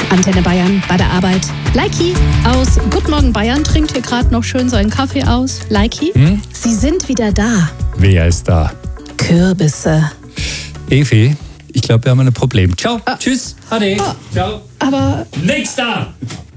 Antenne Bayern bei der Arbeit. Leiki aus Guten Morgen Bayern trinkt hier gerade noch schön seinen Kaffee aus. Leiki, Sie sind wieder da. Wer ist da? Kürbisse. Evi, ich glaube, wir haben ein Problem. Ciao, tschüss, ade, ciao. Aber Nächster!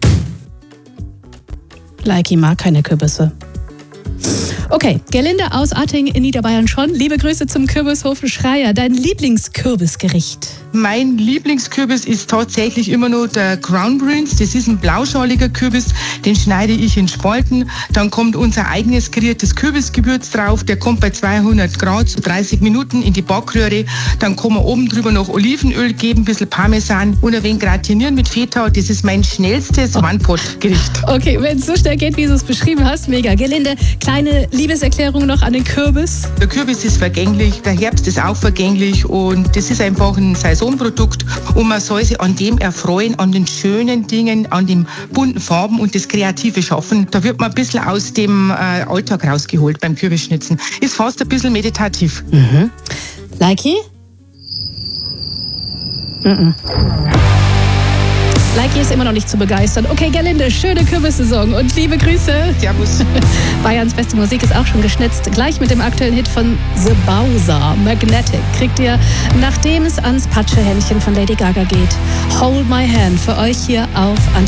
Leiki mag keine Kürbisse. Okay, Gerlinde aus Atting in Niederbayern schon. Liebe Grüße zum Kürbishof Schreier. Dein Lieblingskürbisgericht? Mein Lieblingskürbis ist tatsächlich immer noch der Crown Prince. Das ist ein blauschaliger Kürbis, den schneide ich in Spalten. Dann kommt unser eigenes kariertes Kürbisgewürz drauf. Der kommt bei 200 Grad, so 30 Minuten in die Backröhre. Dann kann man oben drüber noch Olivenöl geben, ein bisschen Parmesan und ein wenig gratinieren mit Feta. Das ist mein schnellstes One-Pot-Gericht. Okay, wenn es so schnell geht, wie du es beschrieben hast, mega. Gerlinde, kleine Liebeserklärung noch an den Kürbis. Der Kürbis ist vergänglich, der Herbst ist auch vergänglich und das ist einfach ein Saisonprodukt und man soll sich an dem erfreuen, an den schönen Dingen, an den bunten Farben und das kreative Schaffen. Da wird man ein bisschen aus dem Alltag rausgeholt beim Kürbisschnitzen. Ist fast ein bisschen meditativ. Leiki? Leiki ist immer noch nicht zu begeistern. Okay, Gerlinde, schöne Kürbissaison und liebe Grüße. Servus. Bayerns beste Musik ist auch schon geschnitzt. Gleich mit dem aktuellen Hit von The Bowser, Magnetic, kriegt ihr, nachdem es ans Patschehändchen von Lady Gaga geht, Hold My Hand für euch hier auf Antenne.